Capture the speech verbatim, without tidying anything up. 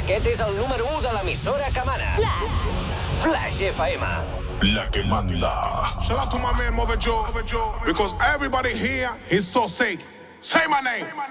Aquest és el número u de l'emissora que mana. Flash. Flash F M. La que manda. Shout out to my man Mother Joe, because everybody here is so sick. Say my name.